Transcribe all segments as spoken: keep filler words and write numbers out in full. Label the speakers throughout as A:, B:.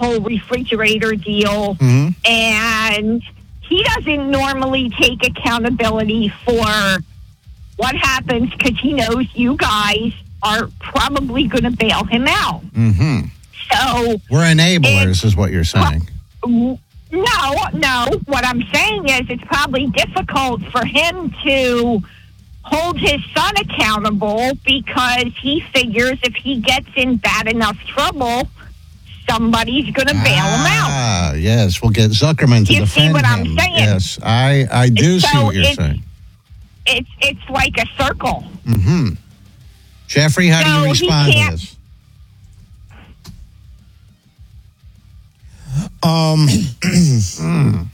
A: whole refrigerator deal, mm-hmm. and he doesn't normally take accountability for what happens because he knows you guys are probably going to bail him out.
B: Mm-hmm.
A: So
B: we're enablers, is what you're saying.
A: No, no. What I'm saying is it's probably difficult for him to hold his son accountable because he figures if he gets in bad enough trouble, somebody's going to bail
B: ah,
A: him out.
B: Ah, yes. We'll get Zuckerman to
A: you
B: defend
A: see what
B: him.
A: I'm saying?
B: Yes, I, I do
A: so
B: see what you're
A: it's,
B: saying.
A: It's it's like a circle.
B: Mm-hmm. Jeffrey, how
A: so
B: do you respond to this?
C: Um, mm.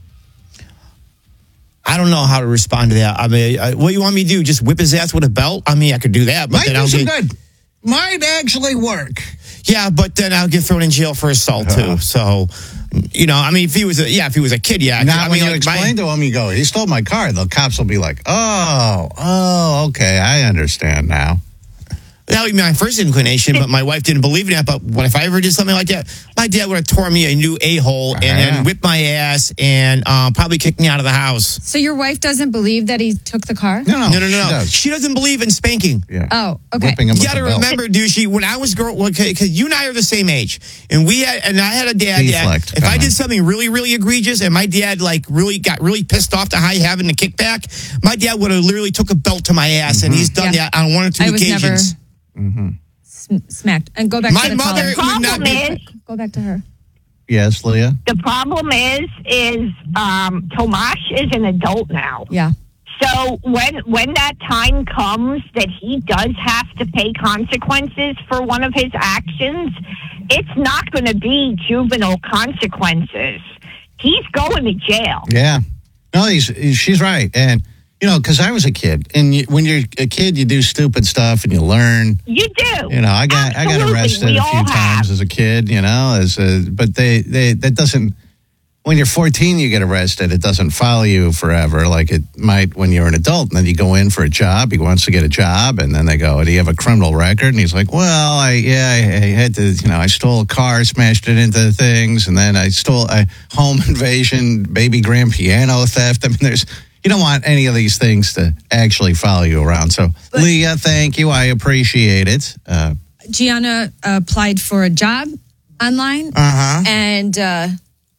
C: I don't know how to respond to that. I mean, I, what do you want me to do? Just whip his ass with a belt? I mean, I could do that. But
B: Might
C: then
B: do
C: I'll
B: some
C: get,
B: good. Might actually work.
C: Yeah, but then I'll get thrown in jail for assault too. Uh-huh. So, you know, I mean, if he was a yeah, if he was a kid, yeah.
B: Now,
C: I
B: when
C: mean,
B: you
C: like
B: explain
C: my,
B: to him, you go, "He stole my car." The cops will be like, "Oh, oh, okay, I understand now."
C: That would be my first inclination, but my wife didn't believe in that. But what if I ever did something like that? My dad would have tore me a new a-hole and,
B: Uh-huh.
C: and whipped my ass and uh, probably kicked me out of the house.
D: So your wife doesn't believe that he took the car?
B: No, no,
C: no, no, no.
B: She,
C: no.
B: does.
C: She doesn't believe in spanking.
B: Yeah.
D: Oh, okay.
B: Whipping him
C: You
B: with
C: got to
B: a belt.
C: remember, douchey, when I was girl, okay, because you and I are the same age, and we had, and I had a dad.
B: Deflect,
C: That, if I
B: uh-huh.
C: did something really, really egregious, and my dad like really got really pissed off to high having the kickback, my dad would have literally took a belt to my ass, mm-hmm. and he's done
D: Yeah.
C: that on one or two
D: I was
C: occasions.
D: never
B: Mm-hmm.
D: sm- smacked. And go back
C: My
D: to the
C: mother
D: caller.
C: would not
A: Problem
C: be.
A: is,
D: Go back to her.
B: Yes, Leah.
A: the problem is, is um, Tomash is an adult now.
D: Yeah.
A: So when when that time comes that he does have to pay consequences for one of his actions, it's not going to be juvenile consequences. He's going to jail.
B: Yeah. No, he's, she's right. And, you know, because I was a kid. And you, when you're a kid, you do stupid stuff and you learn.
A: You do.
B: You know, I got
A: Absolutely.
B: I got arrested
A: We
B: a
A: all
B: few
A: have.
B: times as a kid, you know, as a, but they, they that doesn't, when you're fourteen, you get arrested. It doesn't follow you forever like it might when you're an adult. And then you go in for a job. He wants to get a job. And then they go, do you have a criminal record? And he's like, well, I, yeah, I, I had to, you know, I stole a car, smashed it into things. And then I stole a home invasion, baby grand piano theft. I mean, there's, you don't want any of these things to actually follow you around. So, but, Leah, thank you. I appreciate it. Uh,
D: Gianna applied for a job online.
C: Uh-huh.
D: And, uh,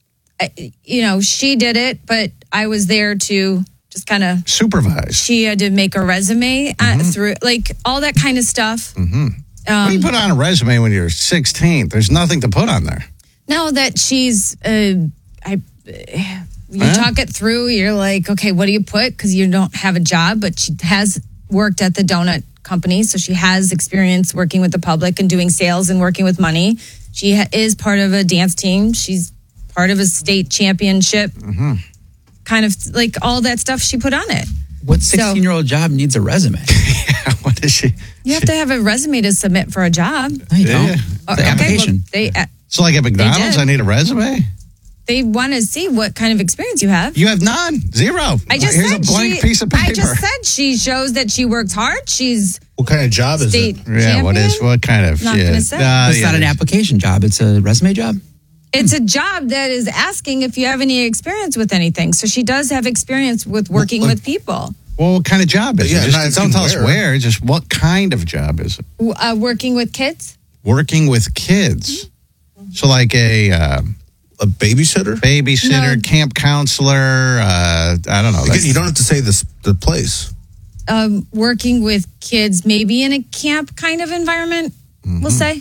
D: I, you know, she did it, but I was there to just kind of
B: supervise.
D: She had to make a resume
B: mm-hmm.
D: uh, through, like, all that kind of stuff.
B: Mm-hmm.
D: Um,
B: what do you put on a resume when you're sixteen? There's nothing to put on there.
D: No, that she's, uh, I, you huh? talk it through. You're like, okay, what do you put? Because you don't have a job, but she has worked at the donut company, so she has experience working with the public and doing sales and working with money. She ha- is part of a dance team. She's part of a state championship.
B: Mm-hmm.
D: Kind of like all that stuff she put on it.
E: What sixteen-year-old so, job needs a resume?
B: Yeah, what is she?
D: You have to have a resume to submit for a job.
E: No, you don't. Yeah.
D: Oh,
E: the
D: okay,
E: application.
D: Well, they, uh,
B: so like at McDonald's, I need a resume?
D: They want to see what kind of experience you have.
B: You have none. Zero.
D: I just
B: Here's
D: said
B: a blank
D: she,
B: piece of paper.
D: I just said she shows that she works hard. She's
F: what kind of job is it?
B: Yeah,
D: champion?
B: what is what kind of?
D: Not
B: yeah.
D: gonna say.
B: Uh,
E: it's
B: yeah,
E: not an application job. It's a resume job.
D: It's a job that is asking if you have any experience with anything. So she does have experience with working
B: well,
D: with people.
B: Well, what kind of job is
F: yeah,
B: it? Just, don't tell us where. Just what kind of job is it?
D: Uh, working with kids.
B: Working with kids. Mm-hmm. So like a uh,
F: a babysitter,
B: babysitter, no. camp counselor. Uh, I don't know.
F: Again, you don't have to say this the place.
D: Um, working with kids, maybe in a camp kind of environment. Mm-hmm. We'll say.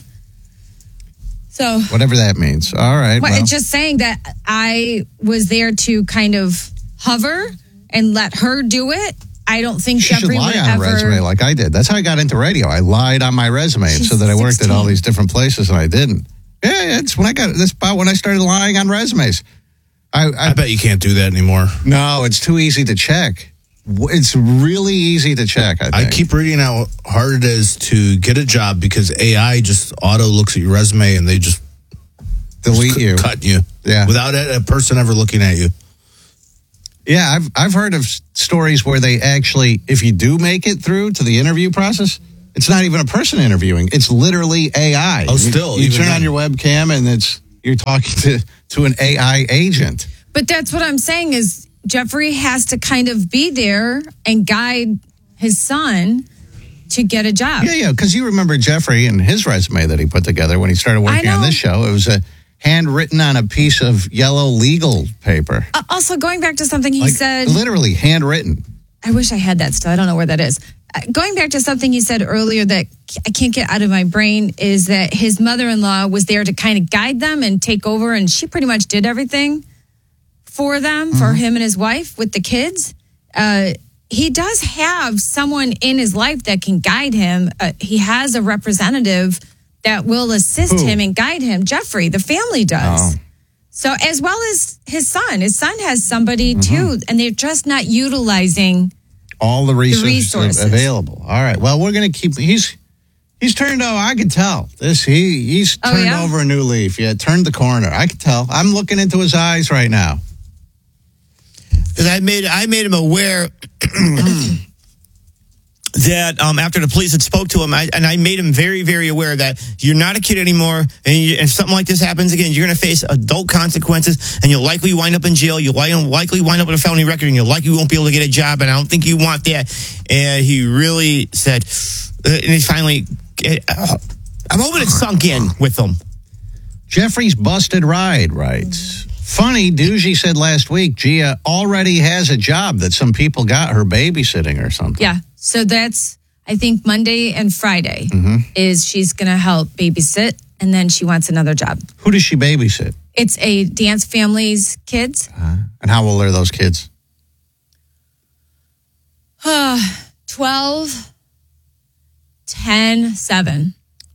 D: So
B: whatever that means. All right.
D: Well,
B: well.
D: It's just saying that I was there to kind of hover and let her do it. I don't think
B: she
D: Jeffrey
B: should lie
D: would
B: on
D: ever...
B: a resume like I did. That's how I got into radio. I lied on my resume
D: She's
B: so that I worked
D: sixteen.
B: at all these different places and I didn't. Yeah, it's when I got that's about when I started lying on resumes. I, I,
F: I bet you can't do that anymore.
B: No, it's too easy to check. It's really easy to check. I, think.
F: I keep reading how hard it is to get a job because A I just auto looks at your resume and they just
B: delete
F: just
B: you,
F: cut you,
B: yeah,
F: without a person ever looking at you.
B: Yeah, I've I've heard of stories where they actually, if you do make it through to the interview process, it's not even a person interviewing; it's literally A I.
F: Oh, still,
B: you, you turn
F: then.
B: on your webcam and it's you're talking to, to an A I agent.
D: But that's what I'm saying is Jeffrey has to kind of be there and guide his son to get a job.
B: Yeah, yeah, because you remember Jeffrey and his resume that he put together when he started working on this show. It was a handwritten on a piece of yellow legal paper.
D: Uh, also, going back to something he
B: like,
D: said.
B: Literally handwritten.
D: I wish I had that still. I don't know where that is. Uh, going back to something he said earlier that I can't get out of my brain is that his mother-in-law was there to kind of guide them and take over, and she pretty much did everything for them, mm-hmm. for him and his wife with the kids. Uh, he does have someone in his life that can guide him. Uh, he has a representative that will assist
B: Who?
D: him and guide him. Jeffrey, the family does.
B: Oh.
D: So as well as his son. His son has somebody
B: Mm-hmm.
D: too, and they're just not utilizing
B: all the resources,
D: the resources.
B: available. All right. Well, we're going to keep. He's he's turned over. I can tell this. He he's
D: Oh,
B: turned
D: yeah?
B: over a new leaf. Yeah, turned the corner. I can tell. I'm looking into his eyes right now.
C: Because I made I made him aware that um, after the police had spoke to him, I, and I made him very, very aware that you're not a kid anymore, and you, if something like this happens again, you're going to face adult consequences, and you'll likely wind up in jail. You'll likely wind up with a felony record, and you'll likely won't be able to get a job. And I don't think you want that. And he really said, uh, and he finally, uh, I'm hoping it sunk in with him.
B: Jeffrey's busted ride writes. Funny, Doogie said last week, Gia already has a job that some people got her babysitting or something.
D: Yeah. So that's, I think, Monday and Friday
B: Mm-hmm.
D: is she's going to help babysit, and then she wants another job.
B: Who does she babysit?
D: It's a dance family's kids.
B: Uh, and how old are those kids?
D: Uh, twelve, ten, seven.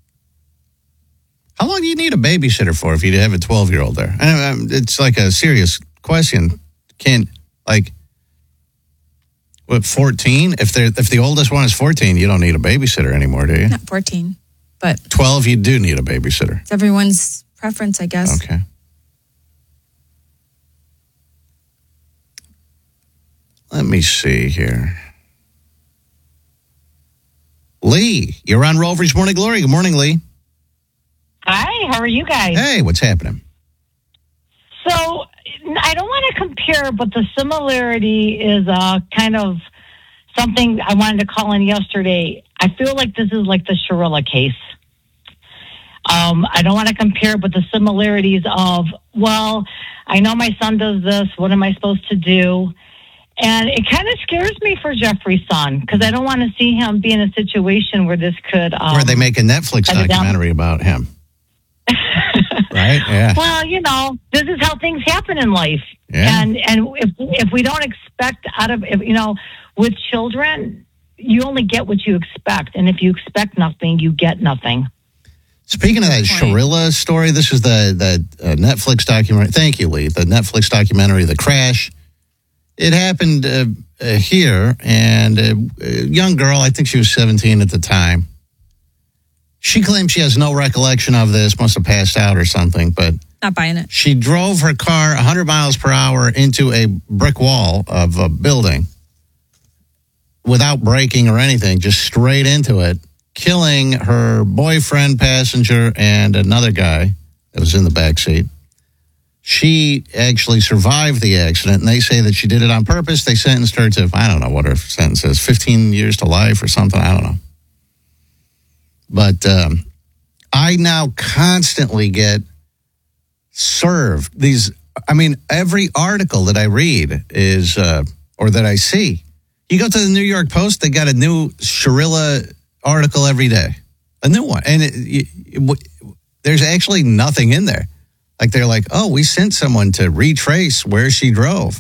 B: How long do you need a babysitter for if you have a twelve-year-old there? And, um, it's like a serious question. Can, like, what, fourteen? If they're if the oldest one is fourteen, you don't need a babysitter anymore, do you?
D: Not fourteen, but
B: twelve, you do need a babysitter.
D: it's everyone's preference, I guess.
B: Okay. Let me see here. Lee, you're on Rover's Morning Glory. Good morning, Lee.
G: Hi, how are you guys?
B: Hey, what's happening?
G: So I don't want to compare, but the similarity is uh, kind of something I wanted to call in yesterday. I feel like this is like the Sharilla case. Um, I don't want to compare, but the similarities of, well, I know my son does this. What am I supposed to do? And it kind of scares me for Jeffrey's son because I don't want to see him be in a situation where this could... Um,
B: Where they make a Netflix documentary about him. Right? Yeah.
G: Well, you know, this is how things happen in life.
B: Yeah.
G: And and if if we don't expect out of, if, you know, with children, you only get what you expect. And if you expect nothing, you get nothing.
B: Speaking of that Sharilla story, this is the, the uh, Netflix documentary. Thank you, Lee. The Netflix documentary, The Crash. It happened uh, uh, here, and uh, a young girl, I think she was seventeen at the time. She claims she has no recollection of this, must have passed out or something, but
D: Not buying it.
B: she drove her car one hundred miles per hour into a brick wall of a building without braking or anything, just straight into it, killing her boyfriend, passenger, and another guy that was in the back seat. She actually survived the accident, and they say that she did it on purpose. They sentenced her to, I don't know what her sentence is, fifteen years to life or something. I don't know. But um, I now constantly get served these. I mean, every article that I read is, uh, or that I see, you go to the New York Post, they got a new Sharilla article every day, a new one. And it, it, it, there's actually nothing in there. Like they're like, oh, we sent someone to retrace where she drove.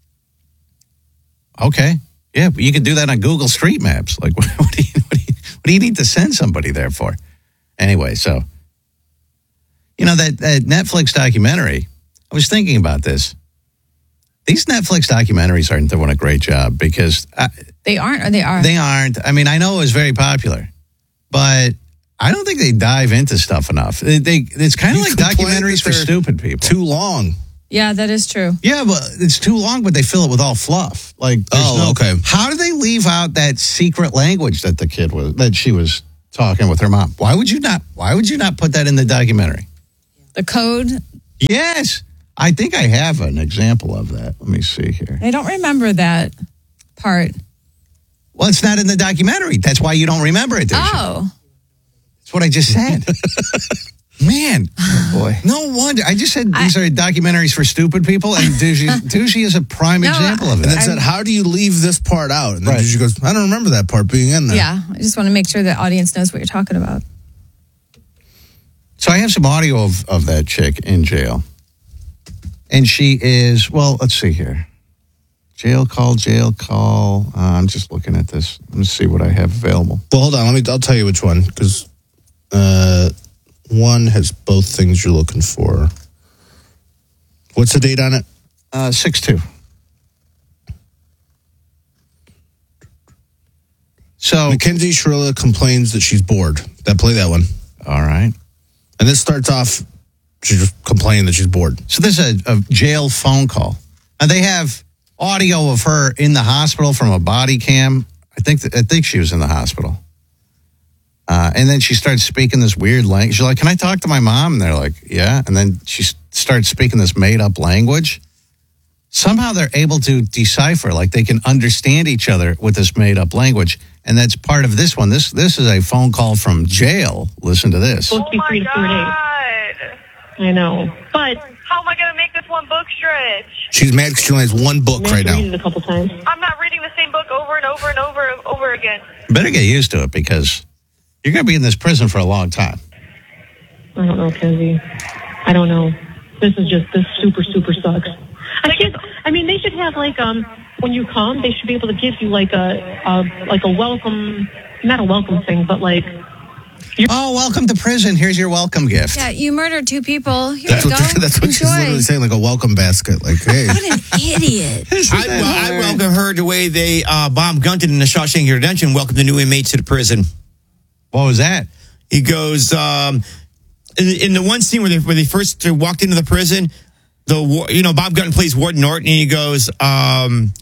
B: Okay. Yeah, but you can do that on Google Street Maps. Like, what, what, do you, what, do you, what do you need to send somebody there for? Anyway, so, you know, that, that Netflix documentary, I was thinking about this. These Netflix documentaries aren't doing a great job because... I,
D: They aren't, or they are?
B: They aren't. I mean, I know it was very popular, but I don't think they dive into stuff enough. They, they It's kind of
F: You
B: like
F: complain
B: documentaries
F: that
B: for
F: they're
B: stupid people.
F: Too long.
D: Yeah, that is true.
B: Yeah, but it's too long, but they fill it with all fluff. Like, there's
F: Oh,
B: no,
F: okay.
B: How do they leave out that secret language that the kid was, that she was talking with her mom? Why would you not, why would you not put that in the documentary?
D: The code
B: Yes. I think I have an example of that. Let me see here.
D: I don't remember that part.
B: Well, it's not in the documentary. That's why you don't remember it, Dushy.
D: Oh.
B: That's what I just said. Man.
E: Oh, boy.
B: No wonder. I just said these I, are documentaries for stupid people, and Dushy, Dushy is a prime no, example of
F: that. And then said, how do you leave this part out? And then right. Dushy goes, I don't remember that part being in there.
D: Yeah. I just want to make sure the audience knows what you're talking about.
B: So I have some audio of, of that chick in jail. And she is, well, let's see here. Jail call, jail call. Uh, I'm just looking at this. Let me see what I have available.
F: Well, hold on. Let me. I'll tell you which one, because uh, one has both things you're looking for. What's the date on it?
B: Uh, six two. So
F: Mackenzie Shirilla complains that she's bored. That play that one.
B: All right.
F: And this starts off, she's just complaining that she's bored.
B: So this is a, a jail phone call. And they have audio of her in the hospital from a body cam. I think th- I think she was in the hospital. Uh, and then she starts speaking this weird language. She's like, can I talk to my mom? And they're like, yeah. And then she starts speaking this made-up language. Somehow they're able to decipher, like they can understand each other with this made-up language. And that's part of this one. This this is a phone call from jail. Listen to this.
H: Supposed to be
I: oh
H: three to four days. I know. But
I: how am I going to make this one book stretch?
F: She's mad because she only has one book right now.
H: Read it a couple times.
I: I'm not reading the same book over and over and over and over again.
B: Better get used to it because you're going to be in this prison for a long time.
H: I don't know, Kenzie. I don't know. This is just, this super, super sucks. I can't, I mean, they should have like, um, when you come, they should be able to give you like a, a like a welcome, not a welcome thing, but like,
B: oh, welcome to prison. Here's your welcome gift.
D: Yeah, you murdered two people. Here
F: that's
D: you
F: what,
D: go.
F: That's what
D: Enjoy.
F: she's literally saying, like a welcome basket. Like, hey.
D: What an idiot.
C: I, well, I welcome her the way they uh, bombed Gunton in the Shawshank Redemption, welcome the new inmates to the prison.
B: What was that?
C: He goes, um, in, in the one scene where they, where they first walked into the prison, the you know, Bob Gunton plays Warden Norton, and he goes, um...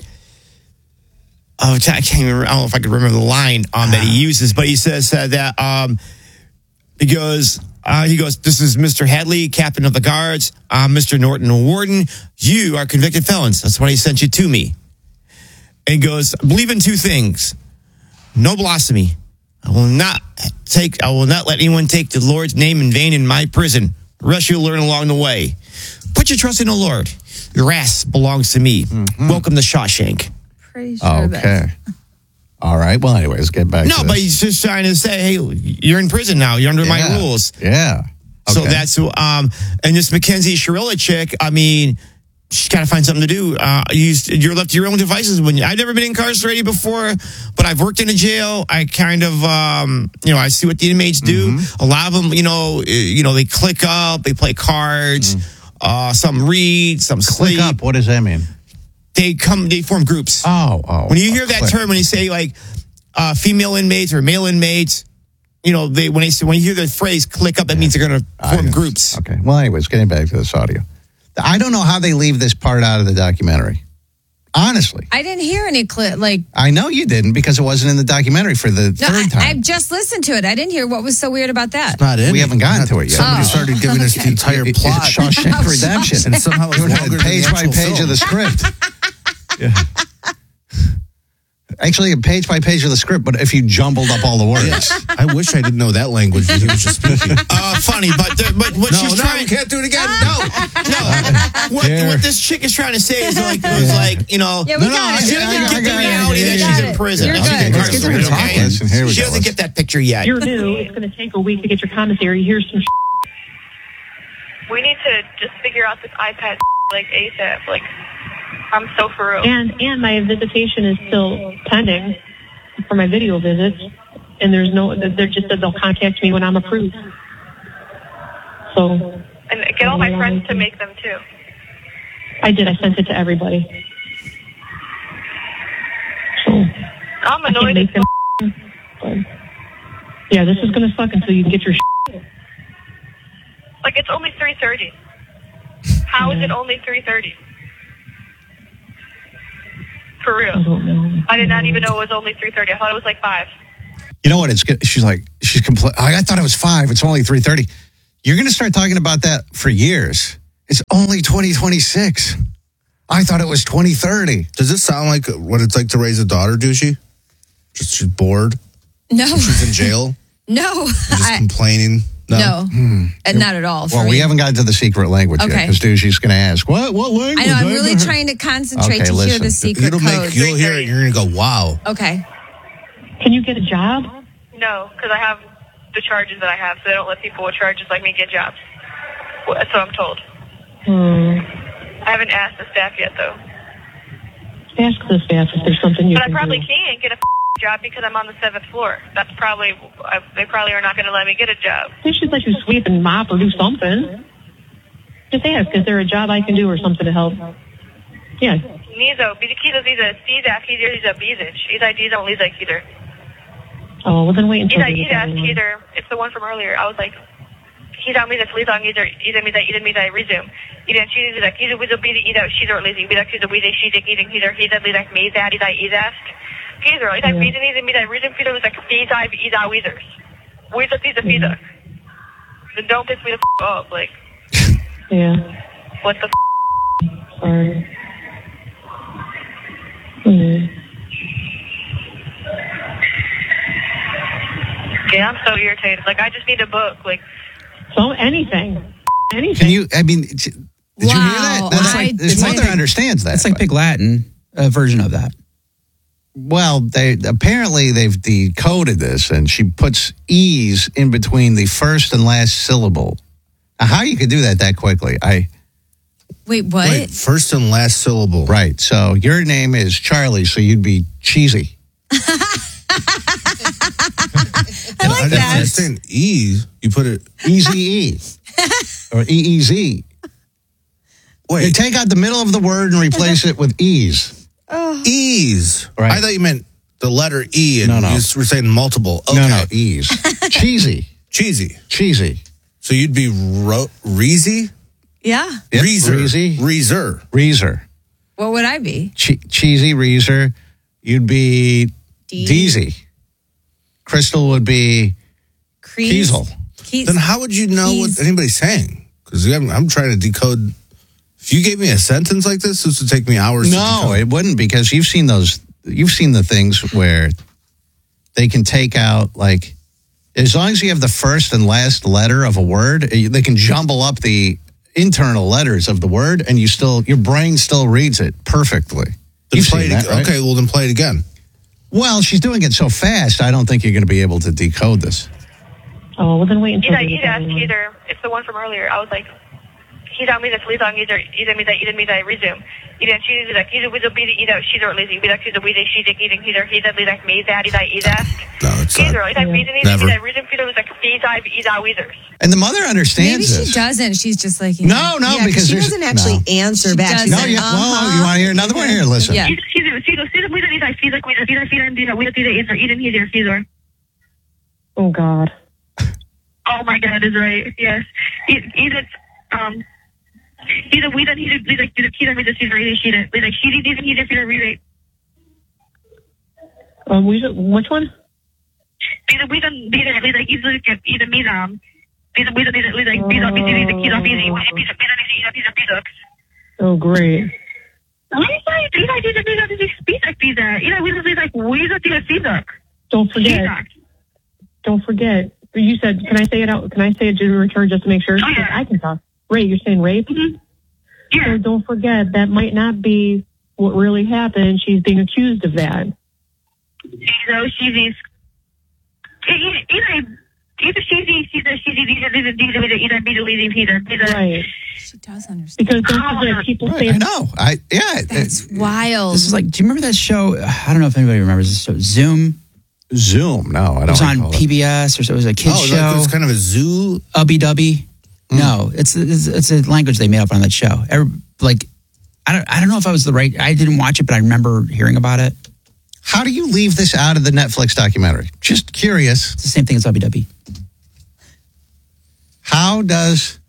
C: Oh, I can't remember. I don't know if I can remember the line um, that he uses, but he says uh, that um, he goes, uh, he goes, this is Mister Hadley, captain of the guards. I'm Mister Norton, a warden. You are convicted felons. That's why he sent you to me. And he goes, I believe in two things. No blasphemy. I will not take, I will not let anyone take the Lord's name in vain in my prison. The rest you'll learn along the way. Put your trust in the Lord. Your ass belongs to me. Mm-hmm. Welcome to Shawshank.
D: Sure
B: okay. All right. Well, anyways, get back
C: no,
B: to
C: No, but
B: this.
C: he's just trying to say, hey, you're in prison now. You're under
B: yeah.
C: my rules.
B: Yeah. Okay.
C: So that's, um, and this Mackenzie Shirilla chick, I mean, she's got to find something to do. Uh, you, you're left to your own devices. When you, I've never been incarcerated before, but I've worked in a jail. I kind of, um, you know, I see what the inmates do. Mm-hmm. A lot of them, you know, you know, they click up, they play cards, mm. uh, some read, some
B: click
C: sleep.
B: up. What does that mean?
C: They come, they form groups.
B: Oh, oh.
C: When you hear that
B: click.
C: term, when you say like uh, female inmates or male inmates, you know, they when they say, when you hear the phrase "click up," that yeah. means they're going to form groups.
B: Okay. Well, anyways, getting back to this audio, I don't know how they leave this part out of the documentary. Honestly,
D: I didn't hear any clip. Like
B: I know you didn't because it wasn't in the documentary for the
D: no,
B: third time.
D: I, I just listened to it. I didn't hear what was so weird about that.
F: It's not in.
B: We haven't gotten
F: not,
B: to it yet.
F: Somebody
D: oh.
F: started giving us the entire
B: it,
F: plot.
B: It's Shawshank
D: Oh,
B: Redemption,
D: Shawshank.
F: And somehow it was longer
B: page
F: than the
B: by
F: actual
B: page
F: film.
B: of the script. Yeah. Actually, a page by page of the script, but if you jumbled up all the words.
F: Yes. I wish I didn't know that language that he was just speaking.
C: Uh, funny, but the, but what
F: no,
C: she's
F: no,
C: trying
F: you can't do it again. No,
C: no. What, what this chick is trying to say is like, it was like, you know,
D: Yeah, we
B: No, no,
D: got
B: I-
D: it.
C: she
D: We
C: doesn't
D: got
C: get
D: it.
C: the
D: We got
C: reality
D: it.
C: that
D: We
C: she's
D: got
C: in
D: it.
C: prison.
D: You're
C: She's
D: good. Let's get to
C: incarcerated,
D: the
C: okay?
B: talking. Listen, here we
C: She
B: go.
C: doesn't get that picture yet.
H: You're new. It's going to take a week to get your commissary. Here's some
I: We need to just figure out this iPad like ASAP. Like, I'm so for real.
H: And and my visitation is still pending for my video visits, and there's no. They're just said they'll contact me when I'm approved. So.
I: And get all my friends to make them too.
H: I did. I sent it to everybody. So.
I: I'm
H: I can't
I: annoyed.
H: make them. But, yeah, this is gonna suck until you get your.
I: Like, it's only three thirty. How is it only three thirty? For real.
H: I don't know.
I: I did not even know it was only three thirty. I thought it was like five.
B: You know what? It's good. She's like, she's compl- I thought it was five. It's only three thirty. You're going to start talking about that for years. It's only twenty twenty-six. I thought it was twenty thirty.
F: Does this sound like what it's like to raise a daughter, douchey? Just she's bored.
D: No.
F: She's in jail.
D: No.
F: And just
D: I,
F: complaining.
D: no.
F: No.
B: Hmm.
D: And not at all. For
B: Well,
D: me.
B: we haven't gotten to the secret language yet
D: Okay.
B: because Douchey's going to ask, what, what language?
D: I know. I'm really trying to concentrate
B: Okay,
D: to hear
B: listen.
D: the secret
F: It'll
D: code.
F: make you'll hear it. You're gonna go, wow.
D: Okay.
H: Can you get a job?
I: No, because I have the charges that I have, so they don't let people with charges like me get jobs. Well, that's what I'm told.
H: Hmm.
I: I haven't asked the staff yet, though.
H: Ask the staff if there's something you
I: But I
H: can
I: probably
H: do.
I: can get a job because I'm on the seventh floor. That's probably, I, they probably are not going to let me get a job.
H: They should let you sweep and mop or do something. Just ask, is there a job I can do or something to help? Yeah.
I: Nizo, Bizikizo, Ziza, Cizaf, Hezer, Ziza, Bizich. Izai, Dizo, Lizak, Hezer.
H: Oh, well then wait until
I: Izai,
H: they get that
I: Izas,
H: one.
I: Hezer. It's the one from earlier. I was like, Hezer, Miza, Flizong, Hezer, Iza, Miza, Ida, Miza, resume. Ida, Chiza, Ziza, Kiza, Wizo, Biza, Ida, Shezer, Lizzy, Biza, Kiza, Wiza, Shizik, Eating, Hezer, Hiza, Lizak, Miza, Ida, Izast. Hezer, Izak, Biza, Niza, Miza, resume, Fiza, Lizak, Fiza, Iza, Wizers. Wiza, Fiza, Fiza. Then don't piss me the f off. Like,
H: Yeah.
I: what the f?
H: Sorry. Hmm.
I: Yeah, I'm so irritated. Like, I just need a book. Like,
H: So anything. Anything.
B: Can you, I mean, did you hear that?
D: Wow,
B: No, that's
D: I
B: like, his
D: didn't.
B: mother understands that.
E: It's like Pig Latin, a version of that.
B: Well, they apparently they've decoded this, and she puts e's in between the first and last syllable. Now, how you could do that that quickly? I
D: Wait, what?
F: Wait, first and last syllable.
B: right. So your name is Charlie, so you'd be cheesy.
D: I like
F: I don't
D: that.
F: understand. E, you put it.
B: Easy E or E E Z. You
F: Wait,
B: take out the middle of the word and replace it with e's.
F: ease.
B: Right.
F: I thought you meant the letter E, and
B: No, no.
F: you just were saying multiple. Okay.
B: No, no, e's. Cheesy,
F: Cheesy.
B: cheesy.
F: So you'd be ro- Reezy?
D: Yeah.
B: Yep,
F: Reezer.
B: Reezy.
F: Reezer.
B: Reezer.
D: What would I be?
B: Che- cheesy Reezer. You'd be
D: D-
B: Deezy. Crystal would be
D: Crease?
B: Kiesel.
D: Keys.
F: Then how would you know
D: Keys.
F: what anybody's saying? Because I'm, I'm trying to decode. If you gave me a sentence like this, this would take me hours to
B: No,
F: decode.
B: it wouldn't, because you've seen those. You've seen the things where they can take out, like, as long as you have the first and last letter of a word, eh, they can jumble up the internal letters of the word, and you still your brain still reads it perfectly.
F: Then
B: You've
F: play
B: seen
F: it
B: that,
F: ag-
B: right?
F: Okay, well, then play it again.
B: Well, she's doing it so fast, I don't think you're going to be able to decode this.
H: Oh, well then wait until
I: Ida,
H: they get that
I: Ida,
H: one.
I: Hezer. It's the one from earlier. I was like, Hezer, Miza, Flizong, Hezer, Ida, Miza, Ida, Miza, resume. Ida, Chiza, Ziza, Kiza, Wizo, Biza, Ida, Shezer, Lizzy, Biza, Kiza, Wiza, Shizik, Eating, Hezer, Hiza, Lizak, Miza, Ida, Izast.
F: No, it's
I: Hezer,
F: not.
I: Ida, Biza, Niza,
F: Never.
I: Miza, resume, Fiza, Lizak, Fiza, Iza, Wizers.
B: And the mother
D: Maybe
B: understands
D: she
B: this.
D: doesn't. She's just like, you
B: No, no,
J: Yeah, 'cause
B: because
J: she
B: there's
J: doesn't actually
B: no.
J: answer
D: She
J: back.
D: doesn't.
J: She's
B: No,
J: like,
B: you, well,
J: uh-huh.
B: you want to hear another one? Here, listen.
D: Yeah.
I: Hezer, Hezer, Hezer, Hezer, Wiza, Niza, Fiza, Wiza, Fiza, Fiza, Diza, Wiza, Tiza, Iza, Eden, Hezer, Hezer.
H: Oh, God.
I: Oh my God, is right. Yes. Either, um, either we don't either, like, either Kiza, Miza, Shezer, Ida, Shida, like, Shidi, Diza, Hezer, Fiza, Rewrite.
H: Um, we, which one?
I: Either we don't, either, like, either, either Miza, Either we don't either, like, Biza, Biza, Biza, Kiza, Biza, Biza, Biza, Biza, Biza, Biza.
H: Oh, great.
I: Lisa, Biza, Biza, Biza, Biza, Biza, Biza. Either we don't like, Wiza, Biza, Biza.
H: Don't forget. Don't forget. You said, can I say it out? Can I say it in return just to make sure?
I: Oh, yeah.
H: I can talk. Rape, you're saying rape?
I: Mm-hmm. Yeah.
H: So don't forget, that might not be what really happened. She's being accused of that.
I: So she's either, either, either she's, she's, she's, either, either, either, either, either, either,
H: Right.
D: She does understand.
H: Because don't forget, people
B: Right,
H: say,
B: I know. I yeah.
D: That's
B: it-
D: wild.
E: This is like, do you remember that show? I don't know if anybody remembers this show. Zoom.
B: Zoom. No, I
E: It
B: don't.
E: was on
B: recall it.
E: P B S, or so it was a kids
F: Oh,
E: show.
F: like it's kind of a zoo.
E: Ubby Dubby. No, it's, it's it's a language they made up on that show. Every, like, I don't I don't know if I was the right. I didn't watch it, but I remember hearing about it.
B: How do you leave this out of the Netflix documentary? Just curious.
E: It's the same thing as Ubby Dubby.
B: How does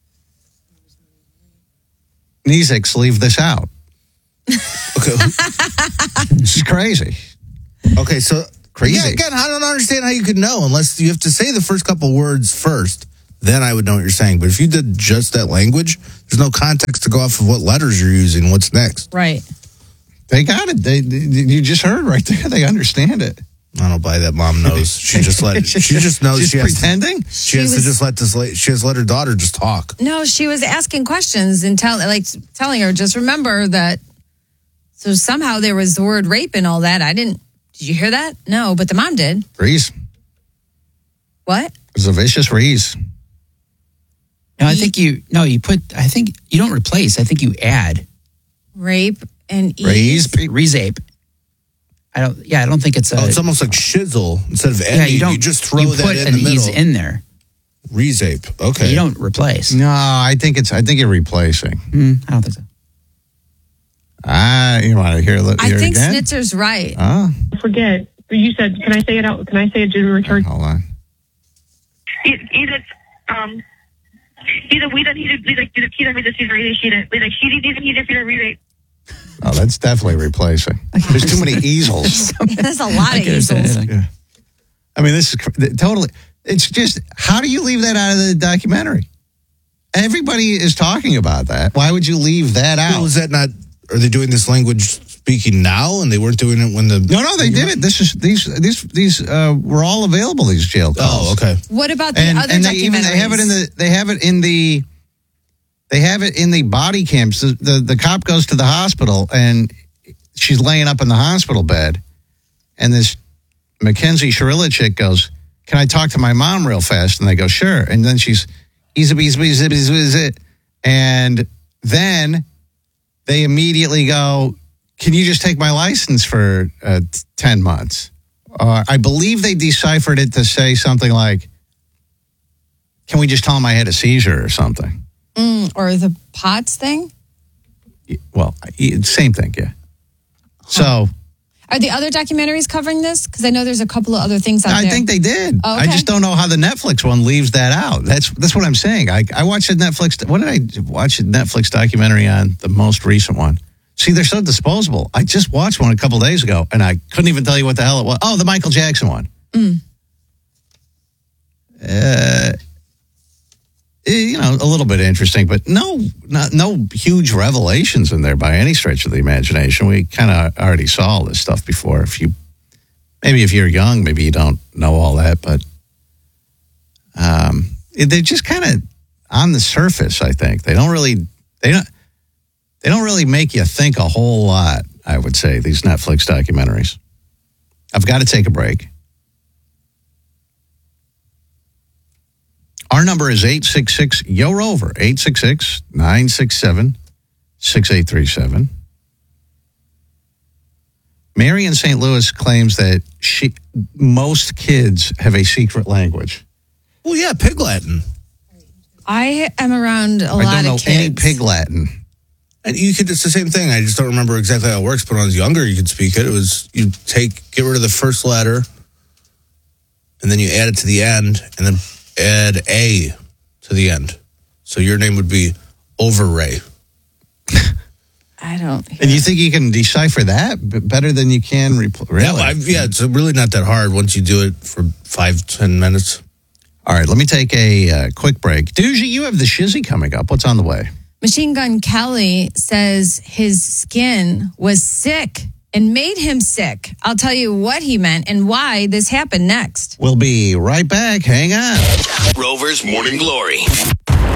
B: Nizix leave this out?
F: Okay.
B: This is crazy.
F: Okay, so
B: Crazy.
F: Yeah, again, I don't understand how you could know unless you have to say the first couple words first, then I would know what you're saying. But if you did just that language, there's no context to go off of what letters you're using. What's next?
D: Right.
B: They got it. They, they you just heard right there. They understand it.
F: I don't buy that. Mom knows. She just let. She just knows.
B: She's
F: she has
B: pretending.
F: To, she,
D: She
F: has
D: was-
F: to just let this. la- She has to let her daughter just talk.
D: No, she was asking questions and tell, like telling her, just remember that. So somehow there was the word rape and all that. I didn't. Did you hear that? No, but the mom did.
B: Reese.
D: What?
B: It's a vicious Reese.
E: No, I think you. No, you put. I think you don't replace. I think you add.
D: Rape and
B: Reese.
D: ease.
E: Rezape. I don't. Yeah, I don't think it's a.
F: Oh, it's almost like shizzle instead of
E: yeah,
F: Eddie.
E: you don't.
F: You just throw
E: you
F: that
E: put
F: in
E: an
F: the middle.
E: ease in there.
F: Rezape. Okay.
E: You don't replace.
B: No, I think it's. I think you're replacing.
E: Mm, I don't think so.
B: Ah, you want to hear, hear
D: I
B: it
D: think
B: again?
D: Snitzer's right.
B: Oh,
H: Forget. You said, can I say it out? Can I say it to return?
B: hold on.
I: Either um either we don't need to either either either we just either she didn't either she didn't even need to re
B: Oh, that's definitely replacing. There's too many easels.
D: There's a lot
E: I
D: of
E: could have said
D: easels.
E: anything.
B: I mean, this is cr- totally. It's just, how do you leave that out of the documentary? Everybody is talking about that. Why would you leave that
F: Well,
B: out?
F: is that not? Are they doing this language speaking now, and they weren't doing it when the?
B: No, no, they did it. This is these these these uh, were all available. These jail calls.
F: Oh, okay.
D: What about the
B: and
D: other
B: and they
D: documentaries?
B: even they have it in the they have it in the they have it in the body cams. The, the the cop goes to the hospital and she's laying up in the hospital bed, and this Mackenzie Shirilla chick goes, "Can I talk to my mom real fast?" And they go, "Sure." And then she's easy, easy, easy, easy, easy, and then they immediately go, "Can you just take my license for uh, ten months?" Uh, I believe they deciphered it to say something like, "Can we just tell him I had a seizure or something?"
D: Mm, or the POTS thing?
B: Well, e- same thing, yeah. So
D: Are the other documentaries covering this? Because I know there's a couple of other things out
B: I
D: there.
B: think they did.
D: Oh,
B: I
D: okay.
B: just don't know how the Netflix one leaves that out. That's that's what I'm saying. I, I watched a Netflix. What did I watch a Netflix documentary on? The most recent one. See, they're so disposable. I just watched one a couple days ago, and I couldn't even tell you what the hell it was. Oh, the Michael Jackson one.
D: Mm.
B: Uh, eh, you know, a little bit interesting, but no, not, no huge revelations in there by any stretch of the imagination. We kind of already saw all this stuff before. If you, maybe if you're young, maybe you don't know all that, but um, they're just kind of on the surface. I think they don't really, they don't, they don't really make you think a whole lot. I would say these Netflix documentaries. I've got to take a break. Our number is eight six six, Y O ROVER, eight six six, nine six seven, six eight three seven. Mary in Saint Louis claims that she most kids have a secret language.
F: Well, yeah, Pig Latin.
D: I am around a
B: I
D: lot
B: don't know
D: of kids.
B: any Pig Latin.
F: And you could, it's the same thing. I just don't remember exactly how it works, but when I was younger, you could speak it. It was, you take, get rid of the first letter, and then you add it to the end, and then add A to the end. So your name would be Overray.
D: I don't.
B: And you think you can decipher that b- better than you can? Repl- really?
F: Yeah, well, I, yeah, it's really not that hard once you do it for five, ten minutes.
B: All right, let me take a uh, quick break. Doogie, you have the shizzy coming up. What's on the way?
D: Machine Gun Kelly says his skin was sick and made him sick. I'll tell you what he meant and why this happened next.
B: We'll be right back. Hang on.
J: Rover's Morning Glory.